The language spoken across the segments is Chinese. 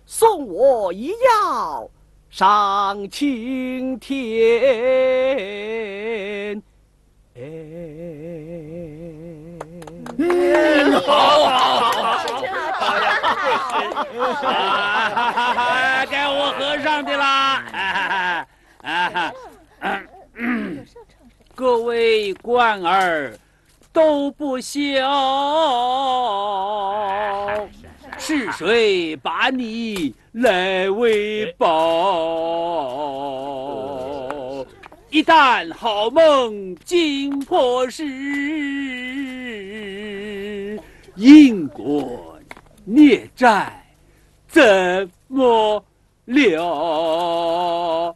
送我一药上青天。 好，该我和尚的啦。各位官儿都不孝，是谁把你来为报？一旦好梦惊破时，因果孽债怎么了？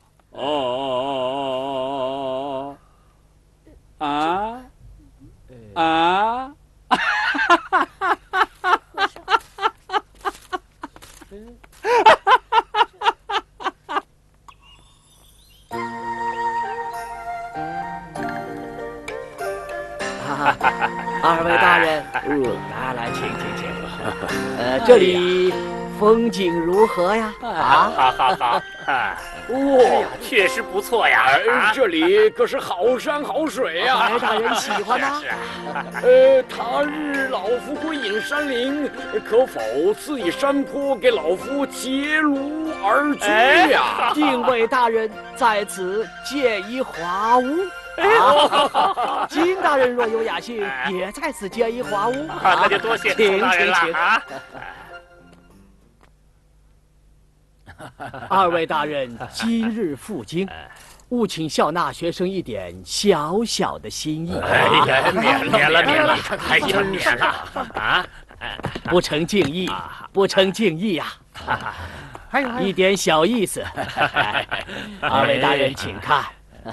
二位大人，来，请。这里风景如何呀？ 好，哇，确实不错呀！ 这里可是好山好水呀！ 二位大人喜欢吗？ 他日老夫归隐山林，可否赐以山坡给老夫结庐而居呀？ 定位大人在此借一华屋。金大人若有雅兴，也在此借一华屋。 那就多谢宋大人了。 二位大人今日赴京，务请笑纳学生一点小小的心意。 哎呀，免了！哎呀，免了啊！ 不成敬意，不成敬意呀！一点小意思。二位大人请看。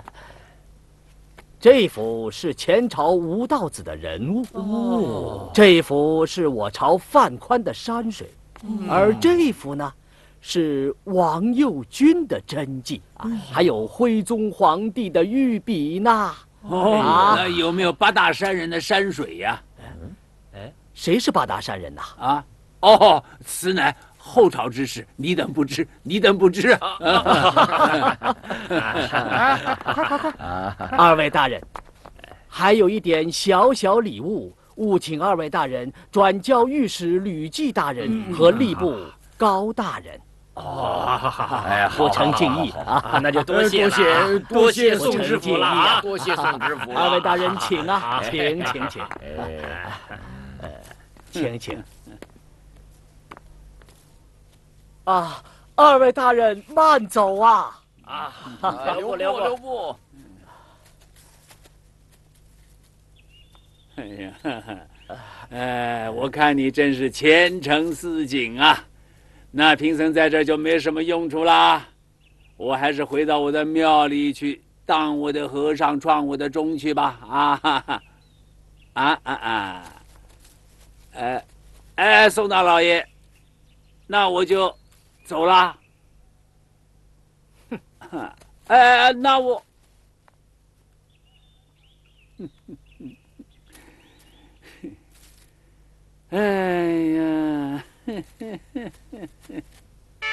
这幅是前朝吴道子的人物，这幅是我朝范宽的山水，而这幅呢，是王右军的真迹还有徽宗皇帝的御笔呢。 那有没有八大山人的山水呀？ 谁是八大山人呐？ 此乃后朝之事，你等不知啊！ 快！二位大人，还有一点小小礼物，务请二位大人转交御史吕季大人和吏部高大人。不成敬意啊！ 那就多谢宋知府了，多谢宋知府。 二位大人请啊，请。二位大人慢走啊！ 留步。 我看你真是前程似锦啊！那贫僧在这就没什么用处啦，我还是回到我的庙里去当我的和尚，创我的钟去吧！宋大老爷，那我就走了。那我，哎呀，